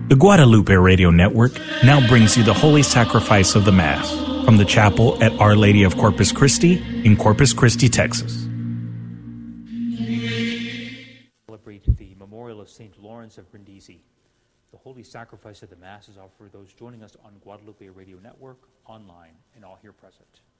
The Guadalupe Radio Network now brings you the Holy Sacrifice of the Mass from the chapel at Our Lady of Corpus Christi in Corpus Christi, Texas. Celebrate the memorial of St. Lawrence of Brindisi. The Holy Sacrifice of the Mass is offered for those joining us on Guadalupe Radio Network, online, and all here present.